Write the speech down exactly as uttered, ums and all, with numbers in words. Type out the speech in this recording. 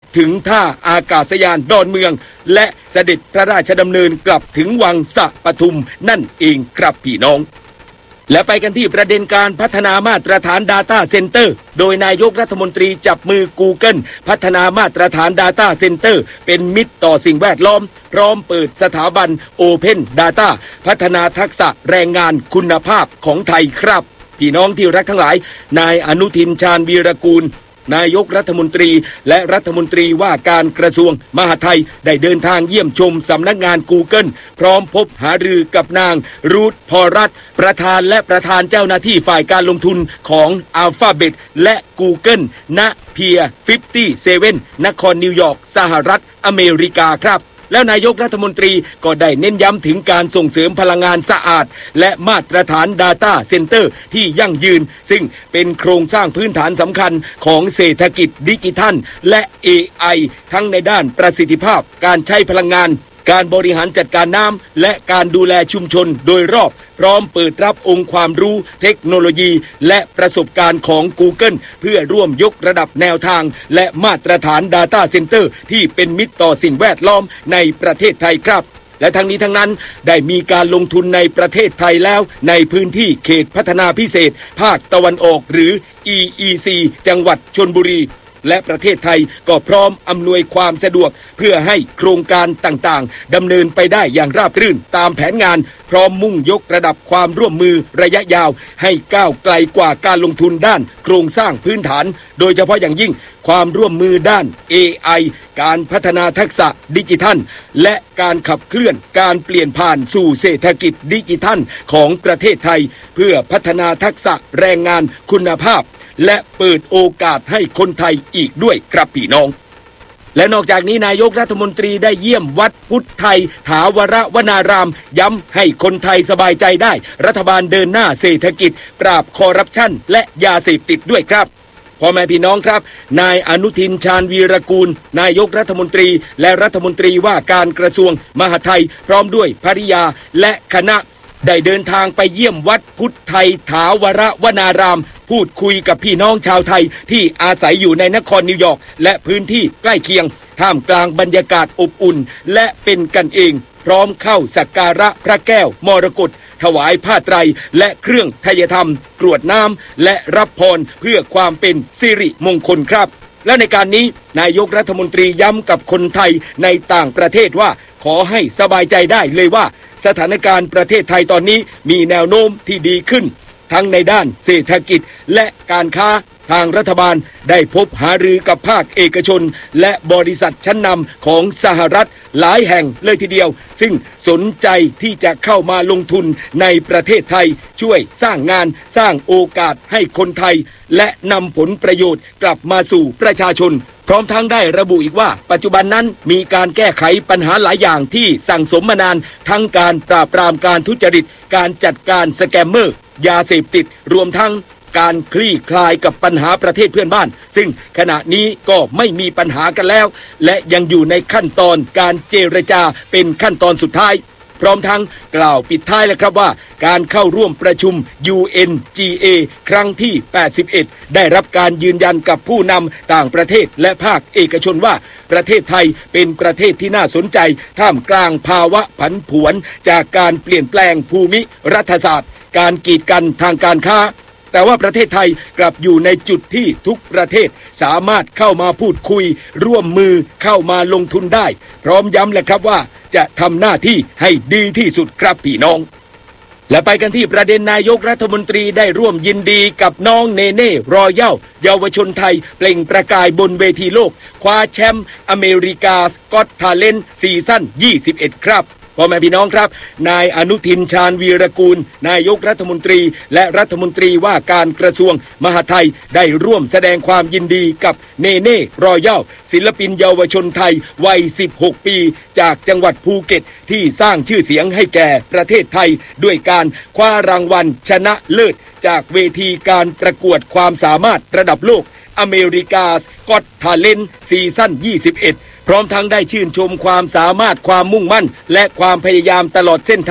ถึงท่าอากาศยานดอนเมืองและเสด็จพระราชดำเนินกลับถึงวังสะปทุมนั่นเองครับพี่น้องและไปกันที่ประเด็นการพัฒนามาตรฐาน Data Center โดยนายกรัฐมนตรีจับมือ Google พัฒนามาตรฐาน Data Center เป็นมิตรต่อสิ่งแวดล้อมพร้อมเปิดสถาบัน Open Data พัฒนาทักษะแรงงานคุณภาพของไทยครับพี่น้องที่รักทั้งหลายนายอนุทินชาญวีรกูลนายกรัฐมนตรีและรัฐมนตรีว่าการกระทรวงมหาดไทยได้เดินทางเยี่ยมชมสำนักงาน Google พร้อมพบหารือกับนางรูทพอรัตน์ประธานและประธานเจ้าหน้าที่ฝ่ายการลงทุนของ Alphabet และ Google ณ Pier ห้าสิบเจ็ด นครนิวยอร์กสหรัฐอเมริกาครับแล้วนายกรัฐมนตรีก็ได้เน้นย้ำถึงการส่งเสริมพลังงานสะอาดและมาตรฐาน Data Center ที่ยั่งยืนซึ่งเป็นโครงสร้างพื้นฐานสำคัญของเศรษฐกิจดิจิทัลและ เอ ไอ ทั้งในด้านประสิทธิภาพการใช้พลังงานการบริหารจัดการน้ำและการดูแลชุมชนโดยรอบพร้อมเปิดรับองค์ความรู้เทคโนโลยีและประสบการณ์ของ Google เพื่อร่วมยกระดับแนวทางและมาตรฐาน Data Center ที่เป็นมิตรต่อสิ่งแวดล้อมในประเทศไทยครับและทั้งนี้ทั้งนั้นได้มีการลงทุนในประเทศไทยแล้วในพื้นที่เขตพัฒนาพิเศษภาคตะวันออกหรือ อี อี ซี จังหวัดชลบุรีและประเทศไทยก็พร้อมอำนวยความสะดวกเพื่อให้โครงการต่างๆดำเนินไปได้อย่างราบรื่นตามแผนงานพร้อมมุ่งยกระดับความร่วมมือระยะยาวให้ก้าวไกลกว่าการลงทุนด้านโครงสร้างพื้นฐานโดยเฉพาะอย่างยิ่งความร่วมมือด้าน เอ ไอ การพัฒนาทักษะดิจิทัลและการขับเคลื่อนการเปลี่ยนผ่านสู่เศรษฐกิจดิจิทัลของประเทศไทยเพื่อพัฒนาทักษะแรงงานคุณภาพและเปิดโอกาสให้คนไทยอีกด้วยครับพี่น้องและนอกจากนี้นายกรัฐมนตรีได้เยี่ยมวัดพุทธไทยถาวรวนารามย้ำให้คนไทยสบายใจได้รัฐบาลเดินหน้าเศรษฐกิจปราบคอร์รัปชันและยาเสพติดด้วยครับพ่อแม่พี่น้องครับนายอนุทินชาญวีรกูลนายกรัฐมนตรีและรัฐมนตรีว่าการกระทรวงมหาดไทยพร้อมด้วยภริยาและคณะได้เดินทางไปเยี่ยมวัดพุทธไทยถาวรวนารามพูดคุยกับพี่น้องชาวไทยที่อาศัยอยู่ในนครนิวยอร์กและพื้นที่ใกล้เคียงท่ามกลางบรรยากาศอบอุ่นและเป็นกันเองพร้อมเข้าสักการะพระแก้วมรกตถวายผ้าไตรและเครื่องไทยธรรมกรวดน้ำและรับพรเพื่อความเป็นสิริมงคลครับและในการนี้นายกรัฐมนตรีย้ำกับคนไทยในต่างประเทศว่าขอให้สบายใจได้เลยว่าสถานการณ์ประเทศไทยตอนนี้มีแนวโน้มที่ดีขึ้นทั้งในด้านเศรษฐกิจและการค้าทางรัฐบาลได้พบหารือกับภาคเอกชนและบริษัทชั้นนำของสหรัฐหลายแห่งเลยทีเดียวซึ่งสนใจที่จะเข้ามาลงทุนในประเทศไทยช่วยสร้างงานสร้างโอกาสให้คนไทยและนำผลประโยชน์กลับมาสู่ประชาชนพร้อมทั้งได้ระบุอีกว่าปัจจุบันนั้นมีการแก้ไขปัญหาหลายอย่างที่สั่งสมมานานทั้งการปราบปรามการทุจริตการจัดการสแกมเมอร์ยาเสพติดรวมทั้งการคลี่คลายกับปัญหาประเทศเพื่อนบ้านซึ่งขณะนี้ก็ไม่มีปัญหากันแล้วและยังอยู่ในขั้นตอนการเจรจาเป็นขั้นตอนสุดท้ายพร้อมทั้งกล่าวปิดท้ายแล้วครับว่าการเข้าร่วมประชุม ยู เอ็น จี เอ ครั้งที่แปดสิบเอ็ดได้รับการยืนยันกับผู้นำต่างประเทศและภาคเอกชนว่าประเทศไทยเป็นประเทศที่น่าสนใจท่ามกลางภาวะผันผวนจากการเปลี่ยนแปลงภูมิรัฐศาสตร์การกีดกันทางการค้าแต่ว่าประเทศไทยกลับอยู่ในจุดที่ทุกประเทศสามารถเข้ามาพูดคุยร่วมมือเข้ามาลงทุนได้พร้อมย้ำเลยครับว่าจะทำหน้าที่ให้ดีที่สุดครับพี่น้องและไปกันที่ประเด็นนายกรัฐมนตรีได้ร่วมยินดีกับน้องเนเน่รอยัลเยาวชนไทยเปล่งประกายบนเวทีโลกคว้าแชมป์อเมริกาสกอตทาเลนต์ซีซั่นยี่สิบเอ็ดครับพ่อแม่พี่น้องครับนายอนุทินชาญวีรกูลนายกรัฐมนตรีและรัฐมนตรีว่าการกระทรวงมหาดไทยได้ร่วมแสดงความยินดีกับเนเน่รอยัลศิลปินเยาวชนไทยวัยสิบหกปีจากจังหวัดภูเก็ตที่สร้างชื่อเสียงให้แก่ประเทศไทยด้วยการคว้ารางวัลชนะเลิศจากเวทีการประกวดความสามารถระดับโลกอเมริกาสกอตทาเลนต์ซีซั่นยี่สิบเอ็ดพร้อมทั้งได้ชื่นชมความสามารถความมุ่งมั่นและความพยายามตลอดเส้นทาง